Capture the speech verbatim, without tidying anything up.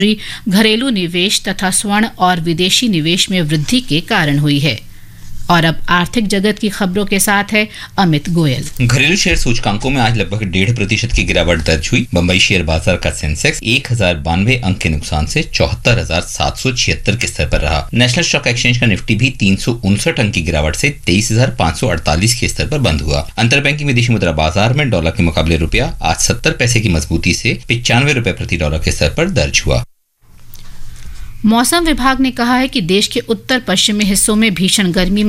घरेलू निवेश तथा स्वर्ण और विदेशी निवेश में वृद्धि के कारण हुई है। और अब आर्थिक जगत की खबरों के साथ है अमित गोयल। घरेलू शेयर सूचकांकों में आज लगभग डेढ़ प्रतिशत की गिरावट दर्ज हुई। बंबई शेयर बाजार का सेंसेक्स एक हजार बानवे अंक के नुकसान से चौहत्तर हजार सात सौ छिहत्तर के स्तर पर रहा। नेशनल स्टॉक एक्सचेंज का निफ्टी भी तीन सौ उनसठ अंक की गिरावट से तेईस हजार पाँच सौ अड़तालीस के स्तर पर बंद हुआ। अंतरबैंकिंग विदेशी मुद्रा बाजार में डॉलर के मुकाबले रुपया आज सत्तर पैसे की मजबूती से पिचानवे रुपए प्रति डॉलर के स्तर पर दर्ज हुआ। मौसम विभाग ने कहा है कि देश के उत्तर पश्चिमी हिस्सों में भीषण गर्मी में